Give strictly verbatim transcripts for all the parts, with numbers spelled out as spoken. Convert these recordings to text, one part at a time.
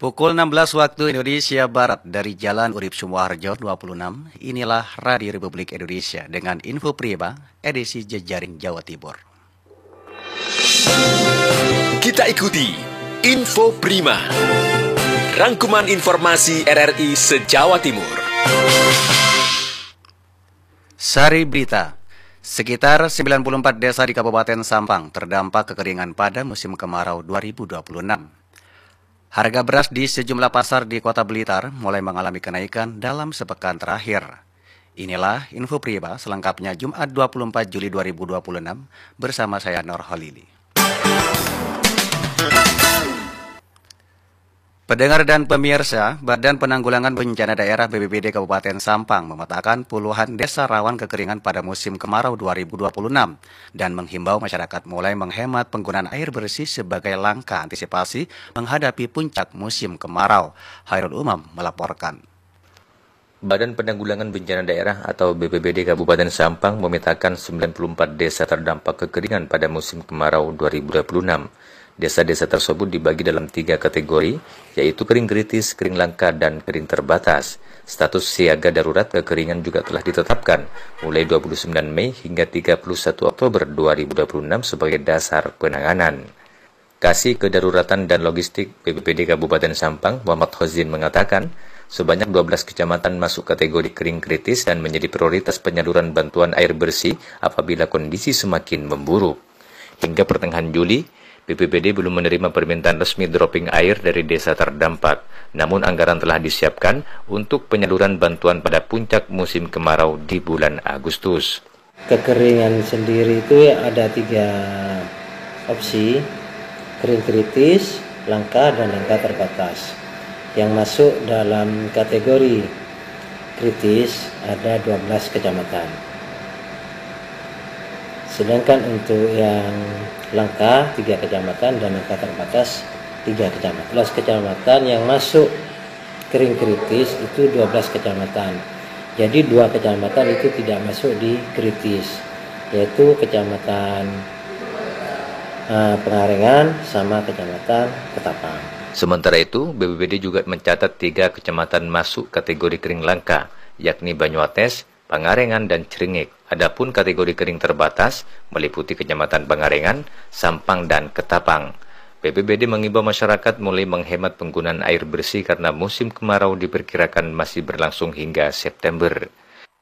Pukul enam belas waktu Indonesia Barat dari Jalan Urip Sumoharjo dua puluh enam, inilah Radio Republik Indonesia dengan info prima edisi Jejaring Jawa Timur. Kita ikuti Info Prima, rangkuman informasi R R I se-Jawa Timur. Sari berita, sekitar sembilan puluh empat desa di Kabupaten Sampang terdampak kekeringan pada musim kemarau dua ribu dua puluh enam. Harga beras di sejumlah pasar di Kota Blitar mulai mengalami kenaikan dalam sepekan terakhir. Inilah info prima selengkapnya Jumat dua puluh empat Juli dua ribu dua puluh enam bersama saya Nur Holili. Pendengar dan pemirsa, Badan Penanggulangan Bencana Daerah B P B D Kabupaten Sampang memetakan puluhan desa rawan kekeringan pada musim kemarau dua ribu dua puluh enam dan menghimbau masyarakat mulai menghemat penggunaan air bersih sebagai langkah antisipasi menghadapi puncak musim kemarau. Hairul Umam melaporkan. Badan Penanggulangan Bencana Daerah atau B P B D Kabupaten Sampang memetakan sembilan puluh empat desa terdampak kekeringan pada musim kemarau dua ribu dua puluh enam. Desa-desa tersebut dibagi dalam tiga kategori, yaitu kering kritis, kering langka, dan kering terbatas. Status siaga darurat kekeringan juga telah ditetapkan mulai dua puluh sembilan Mei hingga tiga puluh satu Oktober dua ribu dua puluh enam sebagai dasar penanganan. Kasih Kedaruratan dan Logistik B P B D Kabupaten Sampang, Muhammad Khozin mengatakan, sebanyak dua belas kecamatan masuk kategori kering kritis dan menjadi prioritas penyaluran bantuan air bersih apabila kondisi semakin memburuk. Hingga pertengahan Juli, B P B D belum menerima permintaan resmi dropping air dari desa terdampak, namun anggaran telah disiapkan untuk penyaluran bantuan pada puncak musim kemarau di bulan Agustus. Kekeringan sendiri itu ada tiga opsi, kering kritis, langka, dan langka terbatas. Yang masuk dalam kategori kritis ada dua belas kecamatan. Sedangkan untuk yang langka tiga kecamatan dan langka terbatas tiga kecamatan. dua belas kecamatan yang masuk kering kritis itu dua belas kecamatan. Jadi dua kecamatan itu tidak masuk di kritis, yaitu kecamatan uh, Pengarengan sama kecamatan Ketapang. Sementara itu, B P B D juga mencatat tiga kecamatan masuk kategori kering langka, yakni Banyuates, Pangarengan, dan Cringik. Adapun kategori kering terbatas meliputi Kecamatan Pangarengan, Sampang, dan Ketapang. B P B D mengimbau masyarakat mulai menghemat penggunaan air bersih karena musim kemarau diperkirakan masih berlangsung hingga September.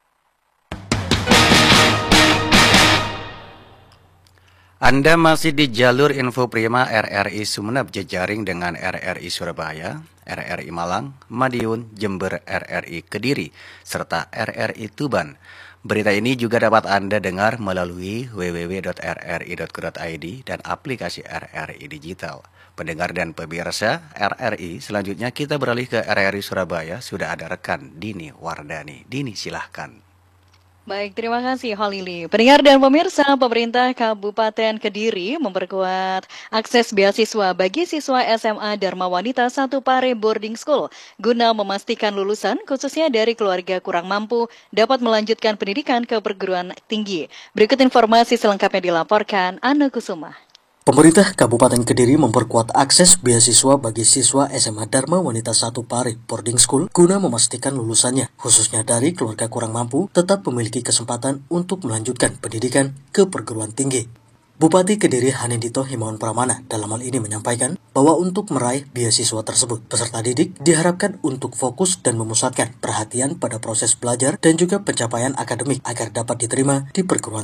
Anda masih di jalur info prima R R I Sumeneb jejaring dengan R R I Surabaya, R R I Malang, Madiun, Jember, R R I Kediri, serta R R I Tuban. Berita ini juga dapat Anda dengar melalui w w w titik r r i titik co titik i d dan aplikasi R R I Digital. Pendengar dan pemirsa R R I, selanjutnya kita beralih ke R R I Surabaya. Sudah ada rekan Dini Wardani. Dini, silahkan. Baik, terima kasih Holili. Pendengar dan pemirsa, pemerintah Kabupaten Kediri memperkuat akses beasiswa bagi siswa S M A Dharma Wanita satu Pare Boarding School guna memastikan lulusan, khususnya dari keluarga kurang mampu, dapat melanjutkan pendidikan ke perguruan tinggi. Berikut informasi selengkapnya dilaporkan Anna Kusuma. Pemerintah Kabupaten Kediri memperkuat akses beasiswa bagi siswa S M A Dharma Wanita satu Pare Boarding School guna memastikan lulusannya, khususnya dari keluarga kurang mampu, tetap memiliki kesempatan untuk melanjutkan pendidikan ke perguruan tinggi. Bupati Kediri Hanindito Himawan Pramana dalam hal ini menyampaikan bahwa untuk meraih beasiswa tersebut, peserta didik diharapkan untuk fokus dan memusatkan perhatian pada proses belajar dan juga pencapaian akademik agar dapat diterima di perguruan